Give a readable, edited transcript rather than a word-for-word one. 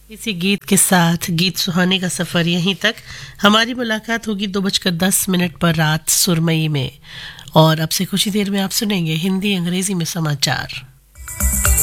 इसी गीत के साथ गीत सुहाने का सफर यहीं तक। हमारी मुलाकात होगी 2:10 पर रात सुरमई में, और अब से कुछ ही देर में आप सुनेंगे हिंदी अंग्रेजी में समाचार।